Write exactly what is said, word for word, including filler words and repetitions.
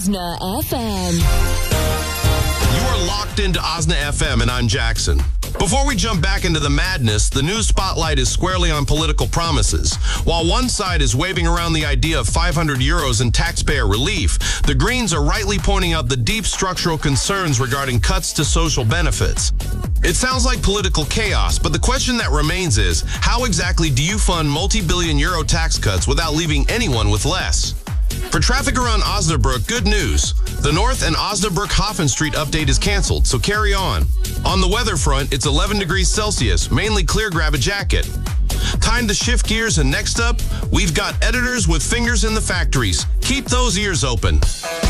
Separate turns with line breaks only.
Osna F M.
You are locked into Osna F M, and I'm Jackson. Before we jump back into the madness, the news spotlight is squarely on political promises. While one side is waving around the idea of five hundred euros in taxpayer relief, the Greens are rightly pointing out the deep structural concerns regarding cuts to social benefits. It sounds like political chaos, but the question that remains is, how exactly do you fund multi-billion euro tax cuts without leaving anyone with less? For traffic around Osnabrück, good news. The North and Osnabrück-Hafen Street update is canceled, so carry on. On the weather front, it's eleven degrees Celsius, mainly clear, grab a jacket. Time to shift gears, and next up, we've got editors with fingers in the factories. Keep those ears open.